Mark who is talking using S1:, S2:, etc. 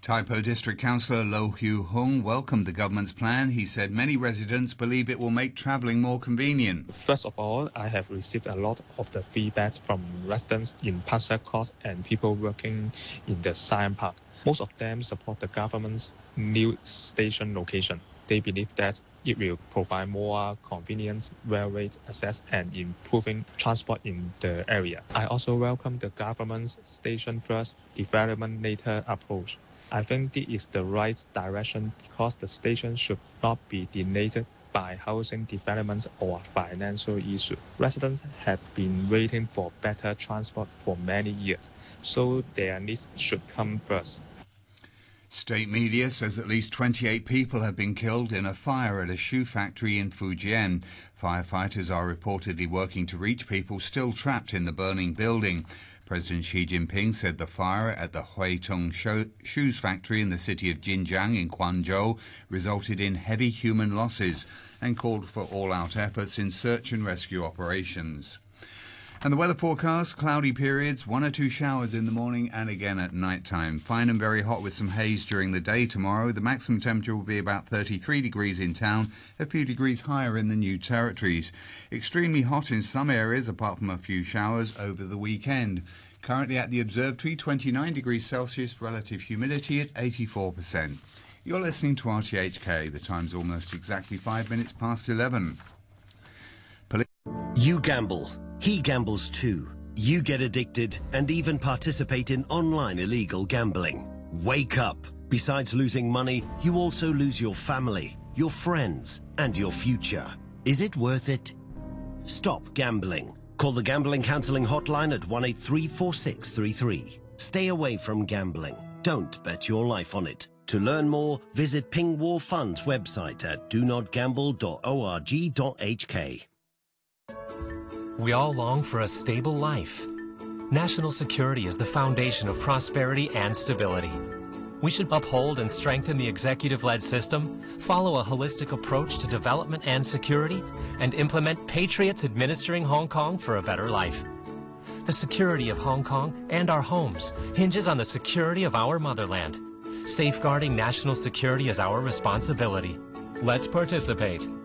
S1: Tai Po District Councillor Lo Hu Hung welcomed the government's plan. He said many residents believe it will make travelling more convenient.
S2: First of all, I have received a lot of the feedback from residents in Pak Shek Kos and people working in the Siam Park. Most of them support the government's new station location. They believe that it will provide more convenience, railway access and improving transport in the area. I also welcome the government's station first, development later approach. I think this is the right direction because the station should not be delayed by housing developments or financial issues. Residents have been waiting for better transport for many years, so their needs should come first.
S1: State media says at least 28 people have been killed in a fire at a shoe factory in Fujian. Firefighters are reportedly working to reach people still trapped in the burning building. President Xi Jinping said the fire at the Huitung shoes factory in the city of Jinjiang in Guangzhou resulted in heavy human losses and called for all-out efforts in search and rescue operations. And the weather forecast, cloudy periods, 1 or 2 showers in the morning and again at night time. Fine and very hot with some haze during the day tomorrow. The maximum temperature will be about 33 degrees in town, a few degrees higher in the New Territories. Extremely hot in some areas, apart from a few showers over the weekend. Currently at the observatory, 29 degrees Celsius, relative humidity at 84%. You're listening to RTHK. The time's almost exactly 5 minutes past 11.
S3: You gamble. He gambles too. You get addicted and even participate in online illegal gambling. Wake up. Besides losing money, you also lose your family, your friends, and your future. Is it worth it? Stop gambling. Call the Gambling Counseling Hotline at 183-4633. Stay away from gambling. Don't bet your life on it. To learn more, visit Ping War Fund's website at donotgamble.org.hk.
S4: We all long for a stable life. National security is the foundation of prosperity and stability. We should uphold and strengthen the executive-led system, follow a holistic approach to development and security, and implement patriots administering Hong Kong for a better life. The security of Hong Kong and our homes hinges on the security of our motherland. Safeguarding national security is our responsibility. Let's participate.